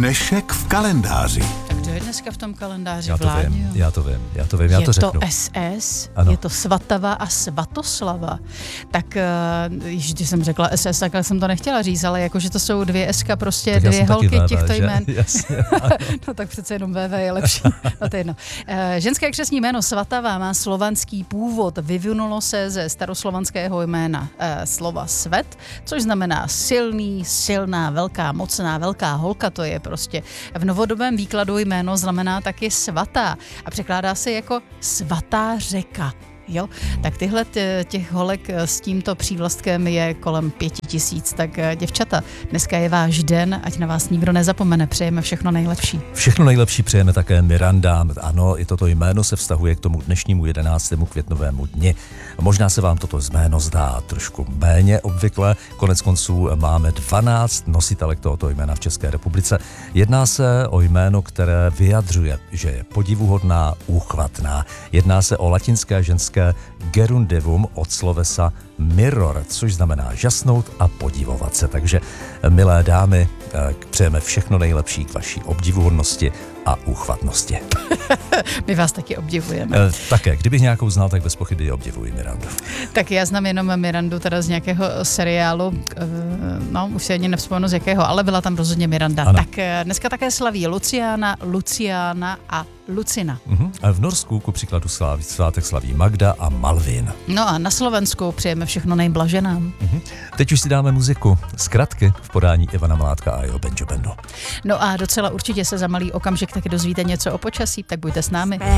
Dnešek v kalendáři. Tak to je dneska v tom kalendáři, Já to Vláďo? vím, já to vím, já to řeknu. Je to SS, Ano. je to Svatava a Svatoslava. Tak, když jsem řekla SS, takhle jsem to nechtěla říct, ale jakože to jsou dvě SK, prostě Tak já dvě jsem taky holky VV, těchto že? jmén. Jasně. No tak přece jenom VV je lepší. No to je jedno. Ženské křestní jméno Svatava má slovanský původ. Vyvinulo se ze staroslovanského jména slova svet, což znamená silný, silná, velká, mocná, velká holka. To je prostě v novodobém výkladu jméno znamená taky svatá a překládá se jako svatá řeka. Jo, tak tyhle těch holek s tímto přívlastkem je kolem 5000, tak děvčata, dneska je váš den, ať na vás nikdo nezapomene, přejeme všechno nejlepší. Všechno nejlepší přejeme také Mirandám. Ano, i toto jméno se vztahuje k tomu dnešnímu 11. květnovému dni. Možná se vám toto jméno zdá trošku méně obvykle, konec konců máme 12 nositelek tohoto jména v České republice. Jedná se o jméno, které vyjadřuje, že je podivuhodná, úchvatná. Jedná se o latinské ženské gerundivum od slovesa mirror, což znamená žasnout a podivovat se. Takže, milé dámy, přejeme všechno nejlepší k vaší obdivuhodnosti a úchvatnosti. My vás taky obdivujeme. Také, kdybych nějakou znal, tak bez pochyby obdivuji Mirandu. Tak já znám jenom Mirandu teda z nějakého seriálu, no už si ani nevzpomenu z jakého, ale byla tam rozhodně Miranda. Ano. Tak dneska také slaví Luciana a Lucina. A v Norsku ku příkladu svátek slaví Magda a Malvin. No a na Slovensku přejeme všechno nejblaženám. Teď už si dáme muziku zkratky v podání Ivana Mládka a jeho Benjo Bandu. No a docela určitě se za malý okamžik taky dozvíte něco o počasí, tak buďte s námi.